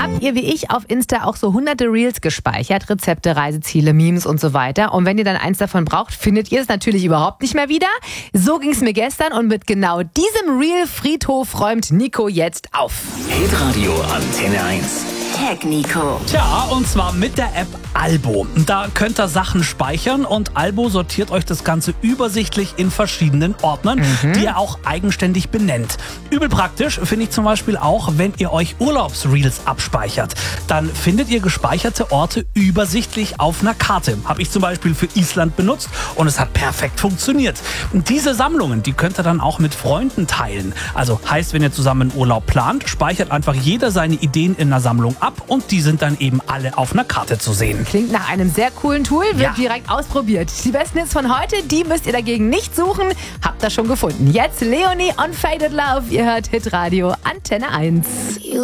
Habt ihr wie ich auf Insta auch so hunderte Reels gespeichert? Rezepte, Reiseziele, Memes und so weiter. Und wenn ihr dann eins davon braucht, findet ihr es natürlich überhaupt nicht mehr wieder. So ging es mir gestern und mit genau diesem Reel-Friedhof räumt Nico jetzt auf. Hitradio Antenne 1. Tag Nico. Tja, und zwar mit der App Albo. Da könnt ihr Sachen speichern und Albo sortiert euch das Ganze übersichtlich in verschiedenen Ordnern, die ihr auch eigenständig benennt. Übel praktisch finde ich zum Beispiel auch, wenn ihr euch Urlaubsreels abspeichert. Dann findet ihr gespeicherte Orte übersichtlich auf einer Karte. Habe ich zum Beispiel für Island benutzt und es hat perfekt funktioniert. Und diese Sammlungen, die könnt ihr dann auch mit Freunden teilen. Also heißt, wenn ihr zusammen einen Urlaub plant, speichert einfach jeder seine Ideen in einer Sammlung ab und die sind dann eben alle auf einer Karte zu sehen. Klingt nach einem sehr coolen Tool, wird direkt ausprobiert. Die besten Hits von heute, die müsst ihr dagegen nicht suchen. Habt ihr schon gefunden. Jetzt Leonie on Faded Love. Ihr hört Hitradio Antenne 1.